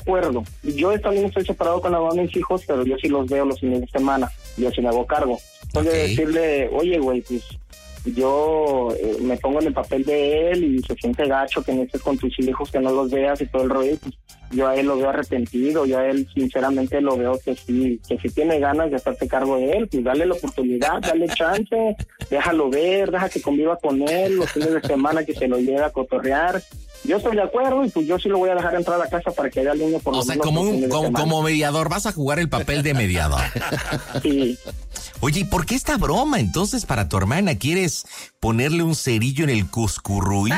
acuerdo. Yo también estoy separado con la mamá de mis hijos, pero yo sí los veo los fines de semana. Yo sí me hago cargo. Entonces decirle, oye, güey, pues yo me pongo en el papel de él y se siente gacho que no estés con tus hijos, que no los veas y todo el rollo, pues yo a él lo veo arrepentido, yo a él sinceramente lo veo que sí tiene ganas de hacerte cargo de él, pues dale la oportunidad, dale chance, déjalo ver, deja que conviva con él los fines de semana, que se lo lleve a cotorrear. Yo estoy de acuerdo y pues yo sí lo voy a dejar entrar a la casa para que vea al niño por lo menos. O sea, como mediador, vas a jugar el papel de mediador. Sí. Oye, ¿y por qué esta broma entonces para tu hermana? ¿Quieres ponerle un cerillo en el cuscurruy?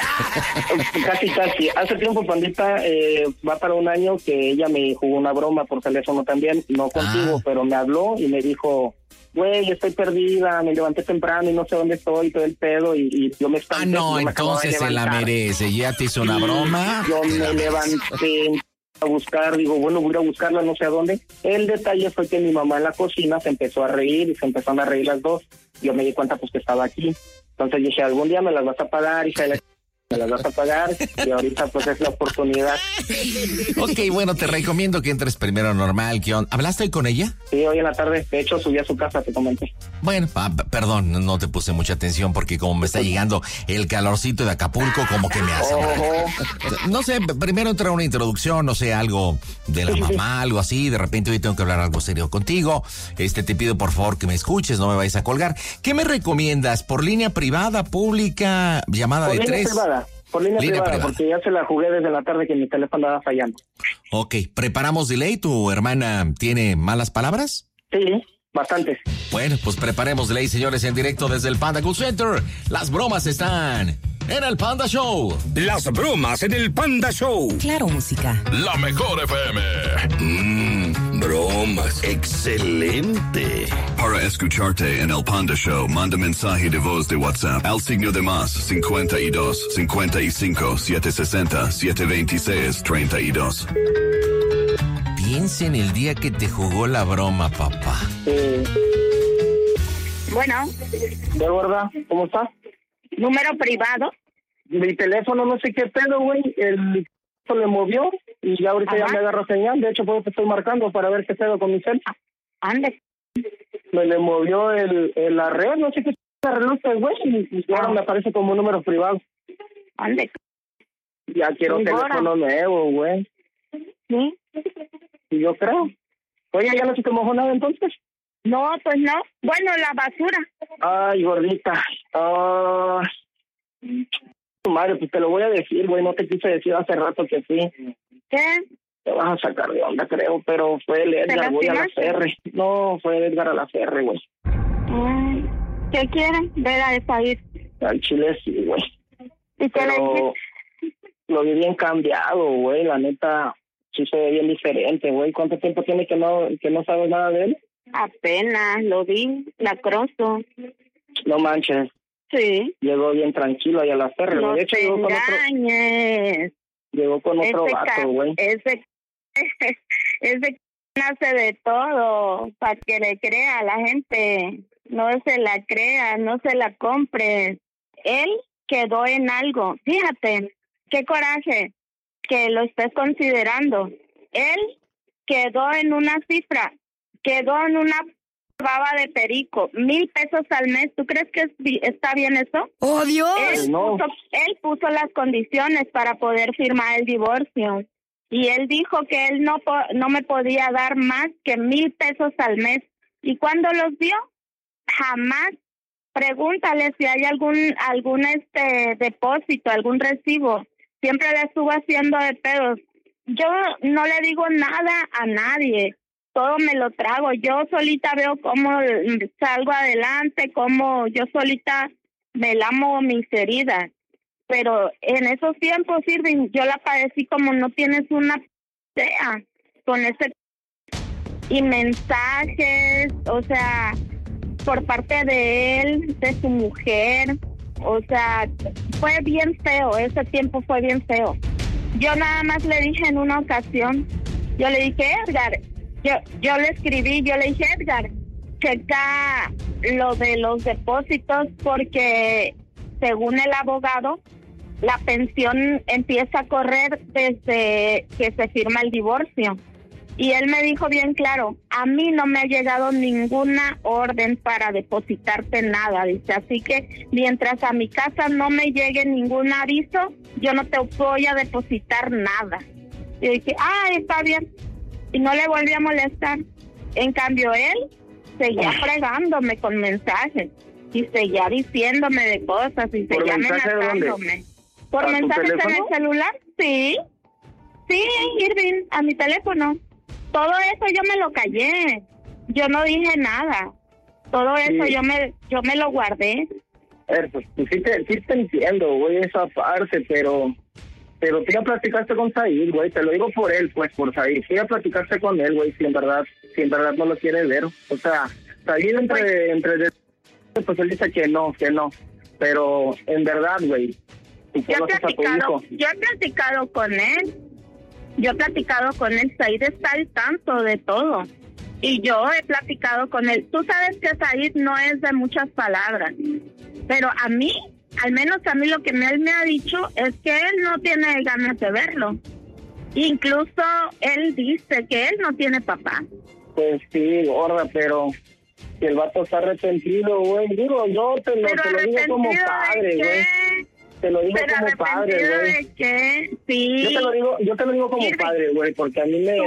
Casi. Hace tiempo, Pandita, va para un año que ella me jugó una broma por teléfono también, no contigo, pero me habló y me dijo, güey, estoy perdida, me levanté temprano y no sé dónde estoy, todo el pedo, y yo me espanté. No, entonces se la merece, ya te hizo una broma. Yo me levanté a buscar, digo, bueno, voy a buscarla no sé a dónde. El detalle fue que mi mamá en la cocina se empezó a reír y se empezaron a reír las dos. Yo me di cuenta pues que estaba aquí. Entonces dije, algún día me las vas a pagar, hija de la... me las vas a pagar y ahorita pues es la oportunidad. Ok, bueno, te recomiendo que entres primero normal. ¿Hablaste hoy con ella? Sí, hoy en la tarde, de hecho subí a su casa, te comenté. Bueno, perdón, no te puse mucha atención porque como me está llegando el calorcito de Acapulco, como que me hace. No sé, primero entra una introducción, no sé, algo de la mamá, algo así, de repente hoy tengo que hablar algo serio contigo. Te pido por favor que me escuches, no me vayas a colgar. ¿Qué me recomiendas? ¿Por línea privada, pública, llamada de 3? Por línea privada, porque ya se la jugué desde la tarde que mi teléfono andaba fallando. Ok, ¿preparamos delay? ¿Tu hermana tiene malas palabras? Sí, bastantes. Bueno, pues preparemos delay, señores, en directo desde el Panda Cool Center. Las bromas están en el Panda Show. Las bromas en el Panda Show. Claro, música. La mejor FM. Bromas. Excelente. Para escucharte en el Panda Show, manda mensaje de voz de WhatsApp al signo de más 52 55 760 726 32. Piensa en el día que te jugó la broma, papá. Bueno. ¿De verdad? ¿Cómo estás? ¿Número privado? Mi teléfono no sé qué pedo, güey. El le movió y ya ahorita ya me agarra señal. De hecho, pues te estoy marcando para ver qué pedo con mi cel. Ande. Me le movió la red, no sé qué arregló güey, y ahora me aparece como un número privado. Ande. Ya quiero teléfono nuevo, güey. ¿Sí? Y yo creo. Oye, ¿ya no se te mojó nada entonces? No, pues no. Bueno, la basura. Ay, gordita. Madre, pues te lo voy a decir, güey, no te quise decir hace rato que sí. ¿Qué? Te vas a sacar de onda, creo, pero fue el Edgar, güey, a la Ferre. No, fue Edgar a la Ferre, güey. ¿Qué quieren? Ver a esa ir. Al Chile sí, güey. ¿Y qué le dijiste? Lo vi bien cambiado, güey, la neta, sí se ve bien diferente, güey. ¿Cuánto tiempo tiene que no sabes nada de él? Apenas, lo vi, lacroso. No manches. Sí. Llegó bien tranquilo ahí a la Ferre. No de hecho, te engañes. Llegó con otro vato, güey. Ese hace de todo para que le crea a la gente. No se la crea, no se la compre. Él quedó en algo. Fíjate, qué coraje que lo estés considerando. Él quedó en una cifra, quedó en una baba de perico, 1,000 pesos al mes. ¿Tú crees que está bien eso? ¡Oh, Dios! Él puso las condiciones para poder firmar el divorcio. Y él dijo que él no me podía dar más que 1,000 pesos al mes. ¿Y cuándo los dio? Jamás. Pregúntale si hay algún depósito, algún recibo. Siempre le estuvo haciendo de pedos. Yo no le digo nada a nadie. Todo me lo trago. Yo solita veo cómo salgo adelante, cómo yo solita me lamo mis heridas. Pero en esos tiempos, Irving, yo la padecí como no tienes una idea, con ese y mensajes, o sea, por parte de él, de su mujer, o sea, fue bien feo, ese tiempo fue bien feo. Yo nada más le dije en una ocasión, yo le dije, Edgar, yo le escribí, yo le dije, Edgar, checa lo de los depósitos porque según el abogado la pensión empieza a correr desde que se firma el divorcio. Y él me dijo bien claro, a mí no me ha llegado ninguna orden para depositarte nada, dice, así que mientras a mi casa no me llegue ningún aviso, yo no te voy a depositar nada. Y dije, está bien, y no le volví a molestar. En cambio él seguía fregándome con mensajes, y seguía diciéndome de cosas, y seguía amenazándome. ¿Por mensajes en el celular? Sí, Irving, a mi teléfono. Todo eso yo me lo callé, yo no dije nada, todo eso yo me lo guardé. Pues sí te entiendo, güey, esa parte, pero tú ya platicaste con Said, güey, te lo digo por él, pues, por Said, tú ya platicaste con él, güey, si en verdad no lo quiere ver, o sea, Said pues él dice que no, pero en verdad, güey, tú conoces a tu hijo. Yo he platicado con él. Said está al tanto de todo. Y yo he platicado con él. Tú sabes que Said no es de muchas palabras. Pero a mí, al menos a mí lo que él me ha dicho es que él no tiene ganas de verlo. Incluso él dice que él no tiene papá. Pues sí, gorda, pero el vato está arrepentido, güey. Digo, yo te lo digo como padre, güey. Te lo digo como padre, güey. ¿De qué? Sí. Yo te lo digo como padre, güey, porque a mí me...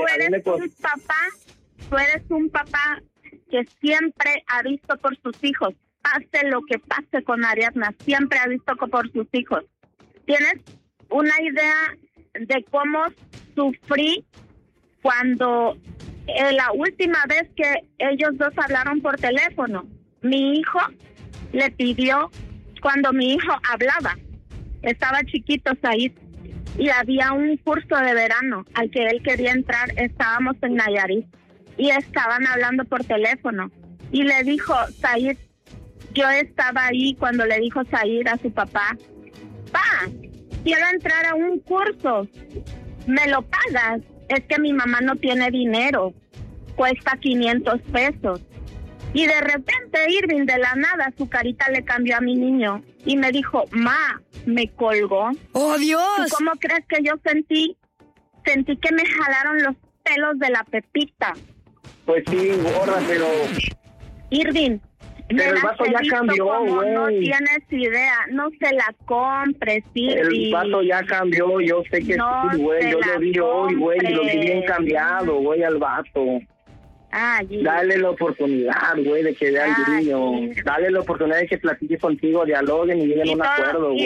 Tú eres un papá que siempre ha visto por sus hijos. Pase lo que pase con Ariadna, siempre ha visto por sus hijos. ¿Tienes una idea de cómo sufrí cuando la última vez que ellos dos hablaron por teléfono? Mi hijo le pidió, cuando mi hijo hablaba, estaba chiquito Said, y había un curso de verano al que él quería entrar, estábamos en Nayarit, y estaban hablando por teléfono, y le dijo Said, yo estaba ahí cuando le dijo Said a su papá, quiero entrar a un curso, ¿me lo pagas? Es que mi mamá no tiene dinero, cuesta 500 pesos. Y de repente Irving, de la nada, su carita le cambió a mi niño y me dijo, me colgó. ¡Oh, Dios! ¿Tú cómo crees que yo sentí? Sentí que me jalaron los pelos de la pepita. Pues sí, gorda, pero... Irving, pero el vato ya cambió, güey. No tienes idea, no se la compres, Irving. El vato ya cambió, yo sé que no sí, güey. Yo lo vi hoy, güey, lo vi bien cambiado, güey, al vato. Dale la oportunidad, güey, de que vea al niño. Dale la oportunidad de que platique contigo, dialoguen y lleguen a un acuerdo, güey.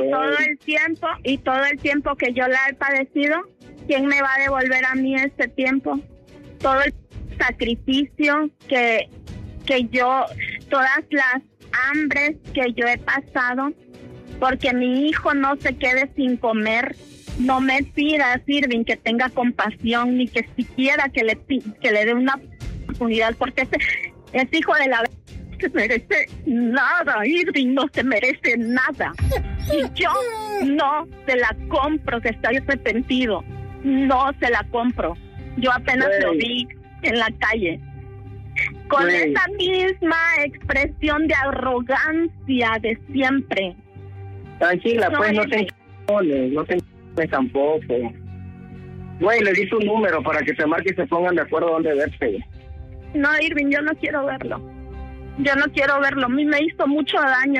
Y todo el tiempo que yo la he padecido, ¿quién me va a devolver a mí este tiempo? Todo el sacrificio que yo, todas las hambres que yo he pasado, porque mi hijo no se quede sin comer. No me pidas, Irving, que tenga compasión, ni que siquiera que le dé una oportunidad, porque ese hijo de la se merece nada, Irving no se merece nada. Y yo no se la compro, que está arrepentido. No se la compro. Yo apenas lo vi en la calle. Con esa misma expresión de arrogancia de siempre. Tranquila, pues no te encones tampoco. Güey, le di tu número para que se marque y se pongan de acuerdo dónde verse. No, Irving, yo no quiero verlo. Yo no quiero verlo. A mí me hizo mucho daño.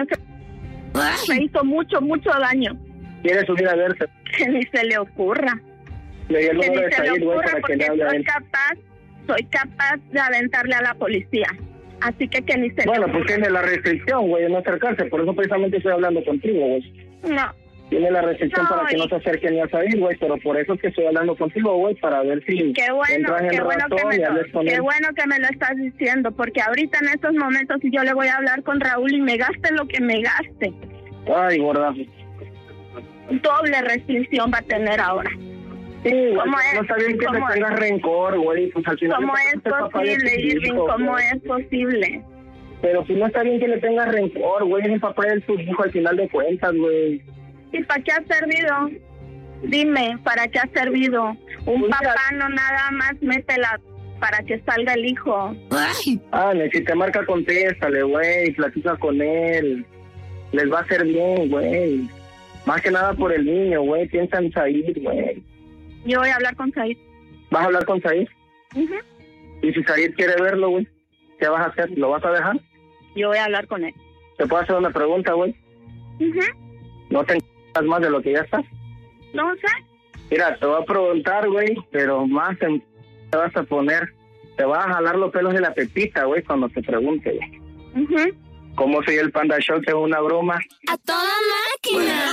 Me hizo mucho daño. ¿Quiere subir a verse? Que ni se le ocurra. Le di el número de Said, güey, para que le hable a él. Soy capaz de aventarle a la policía. Así que ni se le ocurra. Bueno, pues tiene la restricción, güey, de no acercarse. Por eso precisamente estoy hablando contigo, güey. No. Tiene la restricción para que no se acerque ni a Said, güey, pero por eso es que estoy hablando contigo, güey, para ver si qué bueno que me lo estás diciendo, porque ahorita en estos momentos yo le voy a hablar con Raúl y me gaste lo que me gaste. Ay, gorda. Doble restricción va a tener ahora. Sí, güey, no está bien que te tengas rencor, güey, pues al final... ¿Cómo es posible, Irving? ¿Cómo es posible? Pero si no está bien que le tengas rencor, güey, es el papá de tu hijo al final de cuentas, güey. ¿Y para qué ha servido? Dime, ¿para qué ha servido? Un papá no nada más mete para que salga el hijo. Ay. Si te marca, contéstale, güey, platica con él. Les va a hacer bien, güey. Más que nada por el niño, güey. Piensa en Said, güey. Yo voy a hablar con Said. ¿Vas a hablar con Said? Uh-huh. Y si Said quiere verlo, güey, ¿qué vas a hacer? ¿Lo vas a dejar? Yo voy a hablar con él. ¿Te puedo hacer una pregunta, güey? Uh-huh. ¿No te encuentras más de lo que ya estás? No sé. Mira, te voy a preguntar, güey, pero más te vas a poner... Te vas a jalar los pelos de la pepita, güey, cuando te pregunte, güey. Uh-huh. ¿Cómo soy el Panda Show? Que es una broma. ¡A toda máquina!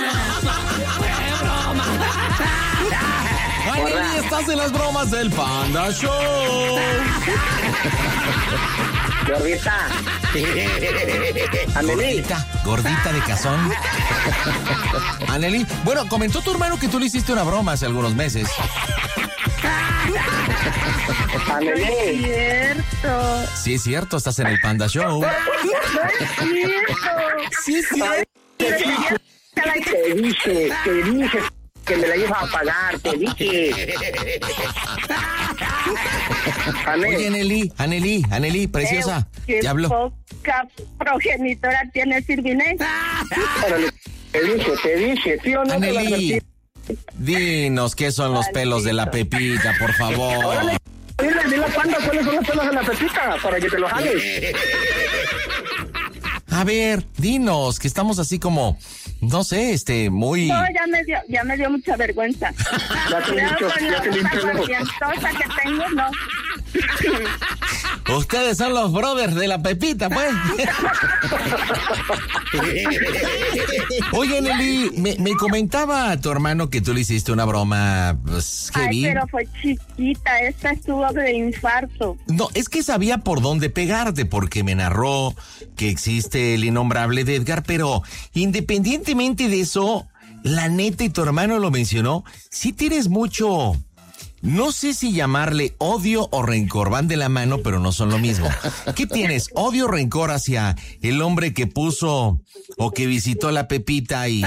Aneli, estás en las bromas del Panda Show. Gordita. Aneli. Gordita de cazón. Aneli, bueno, comentó tu hermano que tú le hiciste una broma hace algunos meses. Aneli. Es cierto. Sí, es cierto, estás en el Panda Show. No es cierto. Sí, es cierto. Te dije que me la ibas a pagar, te dije. Oye, Aneli, preciosa, ¿Qué ya habló. poca progenitora tiene Sirvine? Te dije, ¿sí o no? Aneli, dinos qué son los pelos de la pepita, por favor. Dile a Panda cuáles son los pelos de la pepita para que te los jales. A ver, dinos, que estamos así como, no sé, muy... No, ya me dio mucha vergüenza. Ya te he dicho, ya te he dicho. Aguardientosa que tengo, no. Ustedes son los brothers de la pepita, pues. Oye, Nelly, me comentaba tu hermano que tú le hiciste una broma, pues, heavy. Ay, pero fue chiquita, esta estuvo de infarto. No, es que sabía por dónde pegarte, porque me narró que existe el innombrable de Edgar, pero independientemente de eso, la neta, y tu hermano lo mencionó, sí tienes mucho... No sé si llamarle odio o rencor, van de la mano, pero no son lo mismo. ¿Qué tienes? ¿Odio o rencor hacia el hombre que puso o que visitó la pepita y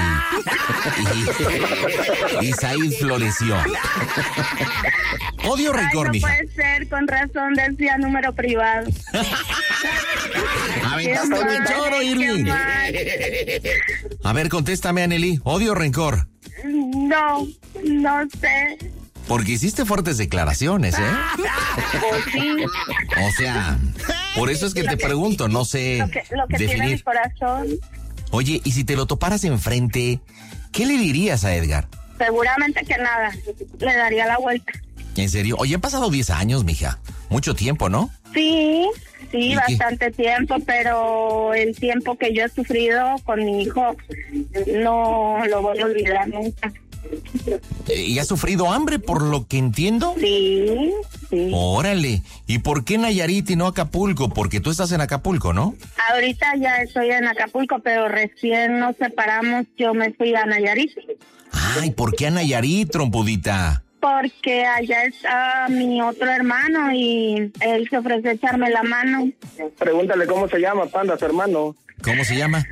Said floreció? ¿Odio o rencor, no mija? puede ser, con razón decía número privado. Aventaste un choro, Irving. A ver, contéstame, Aneli. ¿Odio o rencor? No sé. Porque hiciste fuertes declaraciones, ¿eh? Pues sí. O sea, por eso es que te pregunto, no sé Lo que definir. tiene mi corazón. Oye, y si te lo toparas enfrente, ¿qué le dirías a Edgar? Seguramente que nada. Le daría la vuelta. ¿En serio? Oye, han pasado 10 años, mija. Mucho tiempo, ¿no? Sí, ¿Y bastante tiempo, pero el tiempo que yo he sufrido con mi hijo no lo voy a olvidar nunca. ¿Y has sufrido hambre, por lo que entiendo? Sí. Órale. ¿Y por qué Nayarit y no Acapulco? Porque tú estás en Acapulco, ¿no? Ahorita ya estoy en Acapulco, pero recién nos separamos, yo me fui a Nayarit. Ay, ¿por qué a Nayarit, trompudita? Porque allá está mi otro hermano y él se ofrece a echarme la mano. Pregúntale cómo se llama, Panda, su hermano. ¿Cómo se llama?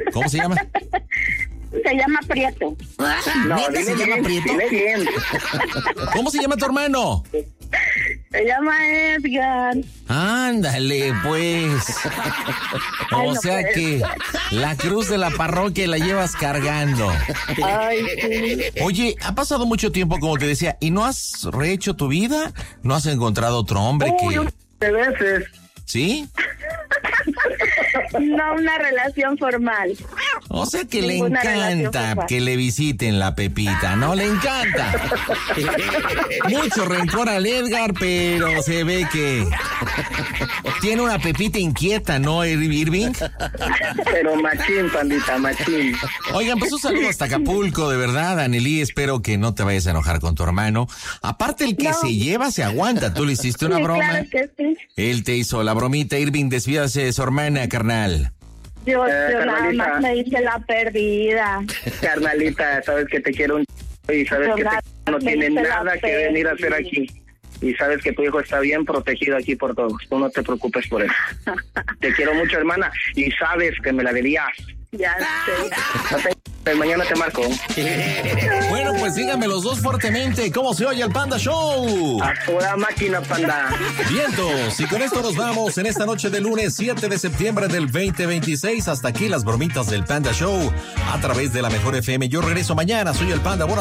Se llama Prieto. No, ¿Neta se llama Prieto? Dile bien. ¿Cómo se llama tu hermano? Se llama Edgar. Ándale, pues. O sea que la cruz de la parroquia la llevas cargando. Ay, sí. Oye, ha pasado mucho tiempo, como te decía, ¿y no has rehecho tu vida? ¿No has encontrado otro hombre que...? De veces. ¿Sí? No una relación formal. O sea que le Ninguna relación encanta formal. que le visiten la pepita, ¿no? Le encanta. Mucho rencor al Edgar, pero se ve que tiene una pepita inquieta, ¿no, Irving? Pero machín, Pandita, machín. Oigan, pues un saludo hasta Acapulco, de verdad, Aneli, espero que no te vayas a enojar con tu hermano. Aparte, el que No. se lleva se aguanta, tú le hiciste una Sí, broma. claro que sí. Él te hizo la bromita, Irving, despídase de su hermana, carnal. Yo nada carnalita. más me hice la perdida. Carnalita, sabes que te quiero un y sabes Yo que nada no me tiene hice la nada que venir a hacer perdida. aquí. Y sabes que tu hijo está bien protegido aquí por todos. Tú no te preocupes por eso. Te quiero mucho, hermana. Y sabes que me la debías. Ya sé. No te Mañana te marco. Bueno, pues díganme los dos fuertemente cómo se oye el Panda Show. A toda máquina, Panda. Vientos, y con esto nos vamos en esta noche de lunes 7 de septiembre del 2026. Hasta aquí las bromitas del Panda Show a través de la Mejor FM. Yo regreso mañana, soy el Panda. Buenas